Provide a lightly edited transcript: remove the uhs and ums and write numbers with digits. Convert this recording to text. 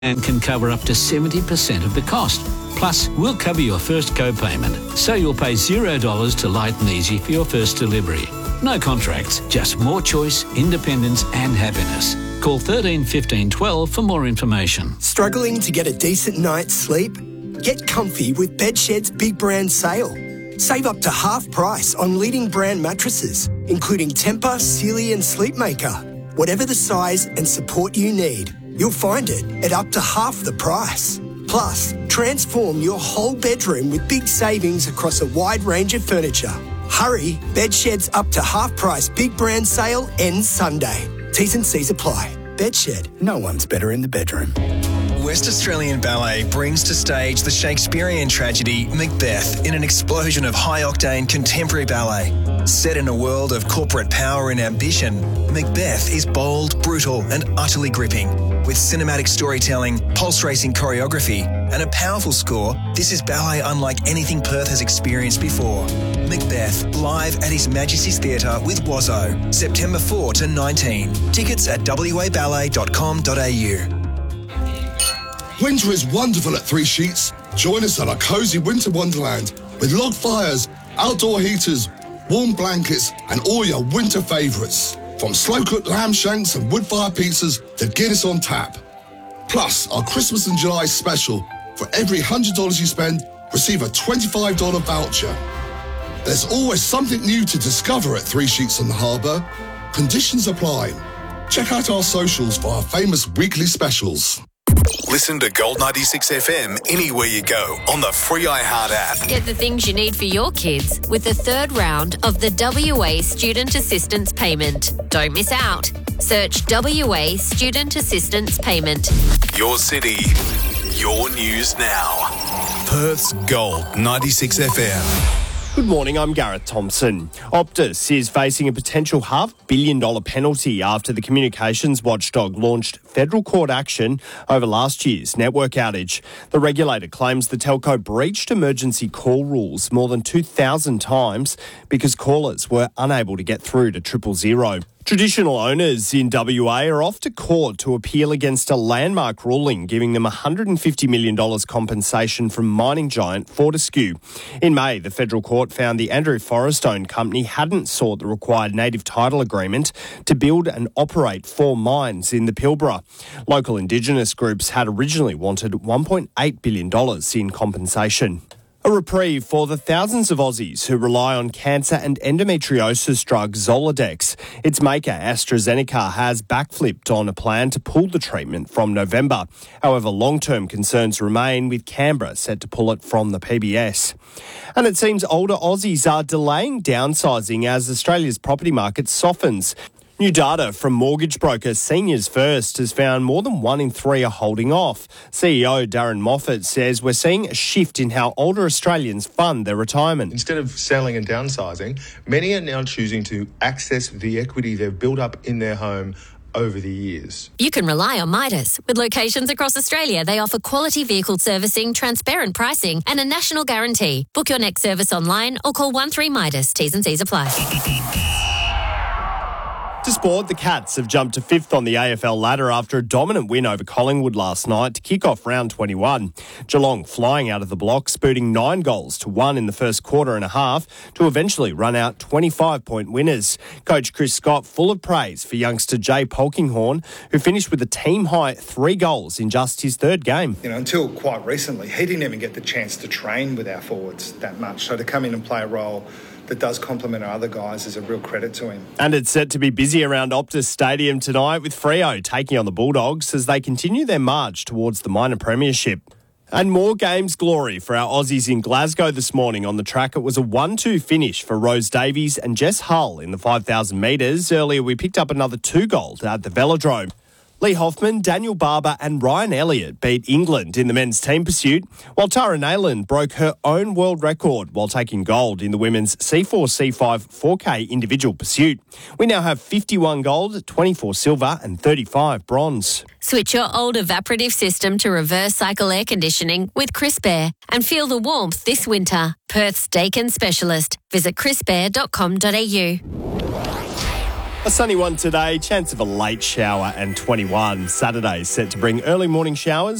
and can cover up to 70% of the cost. Plus, we'll cover your first co-payment, so you'll pay $0 to Light and Easy for your first delivery. No contracts, just more choice, independence and happiness. Call 13 15 12 for more information. Struggling to get a decent night's sleep? Get comfy with Bedshed's big brand sale. Save up to half price on leading brand mattresses, including Tempur, Sealy and Sleepmaker. Whatever the size and support you need, you'll find it at up to half the price. Plus, transform your whole bedroom with big savings across a wide range of furniture. Hurry, Bedshed's up to half price big brand sale ends Sunday. T's and C's apply. Bedshed, no one's better in the bedroom. West Australian Ballet brings to stage the Shakespearean tragedy Macbeth in an explosion of high-octane contemporary ballet. Set in a world of corporate power and ambition, Macbeth is bold, brutal and utterly gripping. With cinematic storytelling, pulse-racing choreography and a powerful score, this is ballet unlike anything Perth has experienced before. Macbeth, live at His Majesty's Theatre with Wazzo, September 4 to 19. Tickets at waballet.com.au. Winter is wonderful at Three Sheets. Join us at our cosy winter wonderland with log fires, outdoor heaters, warm blankets and all your winter favourites. From slow-cooked lamb shanks and wood-fire pizzas to Guinness on tap. Plus, our Christmas and July special. For every $100 you spend, receive a $25 voucher. There's always something new to discover at Three Sheets on the Harbour. Conditions apply. Check out our socials for our famous weekly specials. Listen to Gold 96 FM anywhere you go on the free iHeart app. Get the things you need for your kids with the third round of the WA Student Assistance Payment. Don't miss out. Search WA Student Assistance Payment. Your city, your news now. Perth's Gold 96 FM. Good morning, I'm Gareth Thompson. Optus is facing a potential $500 million penalty after the communications watchdog launched federal court action over last year's network outage. The regulator claims the telco breached emergency call rules more than 2,000 times because callers were unable to get through to 000. Traditional owners in WA are off to court to appeal against a landmark ruling giving them $150 million compensation from mining giant Fortescue. In May, the federal court found the Andrew Forrest-owned company hadn't sought the required native title agreement to build and operate 4 mines in the Pilbara. Local Indigenous groups had originally wanted $1.8 billion in compensation. A reprieve for the thousands of Aussies who rely on cancer and endometriosis drug Zoladex. Its maker, AstraZeneca, has backflipped on a plan to pull the treatment from November. However, long-term concerns remain, with Canberra set to pull it from the PBS. And it seems older Aussies are delaying downsizing as Australia's property market softens. New data from mortgage broker Seniors First has found more than 1 in 3 are holding off. CEO Darren Moffat says we're seeing a shift in how older Australians fund their retirement. Instead of selling and downsizing, many are now choosing to access the equity they've built up in their home over the years. You can rely on Midas. With locations across Australia, they offer quality vehicle servicing, transparent pricing and a national guarantee. Book your next service online or call 13 Midas. T's and C's apply. To sport, the Cats have jumped to 5th on the AFL ladder after a dominant win over Collingwood last night to kick off round 21. Geelong flying out of the blocks, booting 9 goals to 1 in the first quarter and a half to eventually run out 25-point winners. Coach Chris Scott full of praise for youngster Jay Polkinghorne, who finished with a team-high 3 goals in just his 3rd game. Until quite recently, he didn't even get the chance to train with our forwards that much. So to come in and play a role that does complement our other guys is a real credit to him. And it's set to be busy around Optus Stadium tonight, with Freo taking on the Bulldogs as they continue their march towards the minor premiership. And more games glory for our Aussies in Glasgow this morning. On the track, it was a 1-2 finish for Rose Davies and Jess Hull in the 5,000 metres. Earlier, we picked up another 2 gold at the Velodrome. Lee Hoffman, Daniel Barber and Ryan Elliott beat England in the men's team pursuit, while Tara Nayland broke her own world record while taking gold in the women's C4-C5 4K individual pursuit. We now have 51 gold, 24 silver and 35 bronze. Switch your old evaporative system to reverse cycle air conditioning with Crisp Air and feel the warmth this winter. Perth's Dakin specialist. Visit crispair.com.au. A sunny one today, chance of a late shower and 21. Saturday set to bring early morning showers.